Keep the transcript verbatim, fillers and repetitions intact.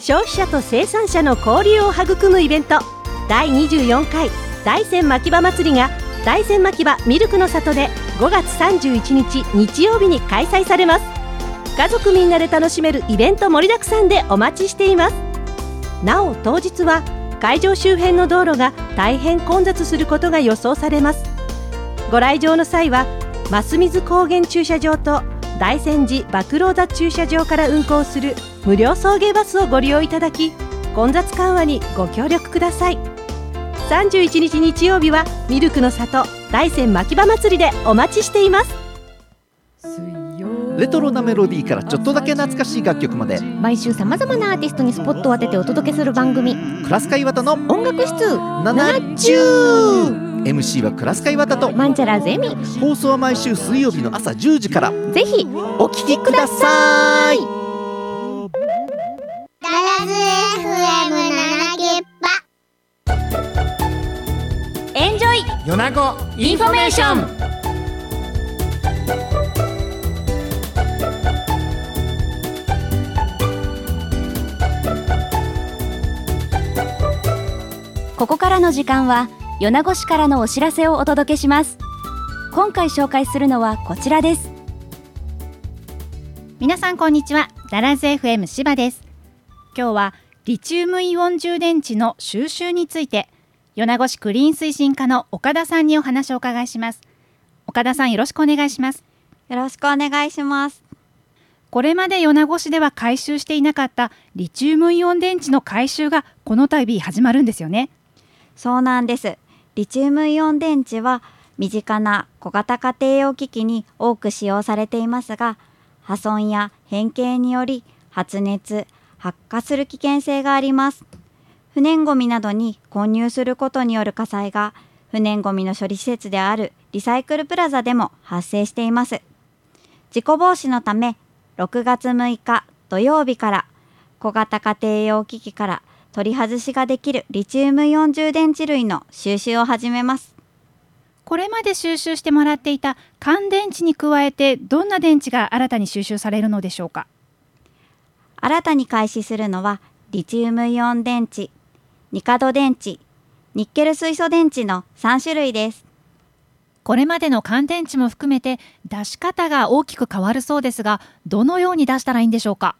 消費者と生産者の交流を育むイベントだいにじゅうよんかい大山牧場祭りが大山牧場ミルクの里でごがつさんじゅういちにち日曜日に開催されます。家族みんなで楽しめるイベント盛りだくさんでお待ちしています。なお当日は会場周辺の道路が大変混雑することが予想されます。ご来場の際は増水高原駐車場と大山寺麦老座駐車場から運行する無料送迎バスをご利用いただき、混雑緩和にご協力ください。さんじゅういちにち日曜日はミルクの里大山牧場祭りでお待ちしています。 レトロなメロディーからちょっとだけ懐かしい楽曲まで毎週さまざまなアーティストにスポットを当ててお届けする番組、 クラスカイワタの音楽室ななじゅう エムシー はクラスカイワタとマンチャラゼミ。 放送は毎週水曜日の朝じゅうじからぜひお聞きください。 ガラス エフエムななじゅうはちエンジョイ米子インフォメーション。 ここからの時間は米子市からのお知らせをお届けします。今回紹介するのはこちらです。 皆さんこんにちは。ダラズ エフエム 柴です。今日はリチウムイオン充電池の収集について米子市クリーン推進課の岡田さんにお話をお伺いします。岡田さん、よろしくお願いします。 よろしくお願いします。 これまで米子市では回収していなかったリチウムイオン電池の回収がこの度始まるんですよね。 そうなんです。リチウムイオン電池は身近な小型家庭用機器に多く使用されていますが、破損や変形により発熱、発火する危険性があります。不燃ごみなどに混入することによる火災が不燃ごみの処理施設であるリサイクルプラザでも発生しています。事故防止のためろくがつむいか土曜日から小型家庭用機器から取り外しができるリチウムイオン充電池類の収集を始めます。 これまで収集してもらっていた乾電池に加えてどんな電池が新たに収集されるのでしょうか。 新たに開始するのはリチウムイオン電池、ニカド電池、ニッケル水素電池のさんしゅるいです。 これまでの乾電池も含めて出し方が大きく変わるそうですが、どのように出したらいいんでしょうか。